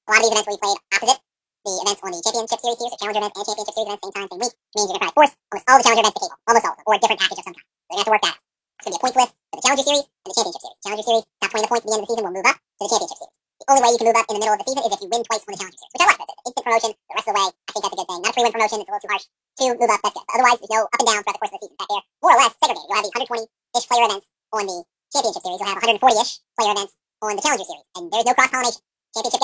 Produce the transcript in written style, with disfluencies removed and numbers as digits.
a lot of these events where you played opposite the events on the Championship Series tiers, or Challenger events and Championship Series events, same time, same week, means you're going to try to force almost all the Challenger events to cable, almost all of them, or a different package of some kind. So you're going to have to work that out. It's going to be a points list for the Challenger Series and the Championship Series. Challenger Series, top 20 points at the end of the season will move up to the Championship Series. The only way you can move up in the middle of the season is if you win twice on the Challenger Series, which I like. That's instant promotion the rest of the way. I think that's a good thing. Not a free win promotion, it's a little too harsh to move up, that's good. But otherwise, there's no up and down throughout the course of the season. In fact, they're more or less segregated. You'll have these 120-ish player events on the Championship Series. You'll have 140-ish player events on the Challenger Series. And there's no cross-pollination. Championship